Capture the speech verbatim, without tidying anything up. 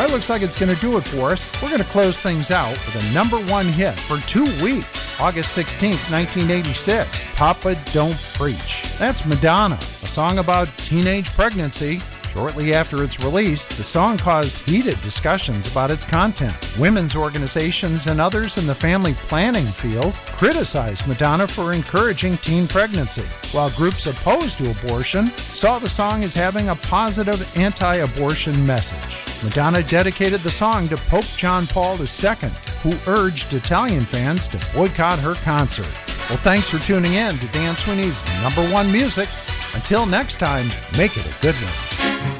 that looks like it's going to do it for us. We're going to close things out with a number one hit for two weeks, August sixteenth, nineteen eighty-six, Papa Don't Preach. That's Madonna, a song about teenage pregnancy. Shortly after its release, the song caused heated discussions about its content. Women's organizations and others in the family planning field criticized Madonna for encouraging teen pregnancy, while groups opposed to abortion saw the song as having a positive anti-abortion message. Madonna dedicated the song to Pope John Paul the Second, who urged Italian fans to boycott her concert. Well, thanks for tuning in to Dan Sweeney's Number One Music. Until next time, make it a good one.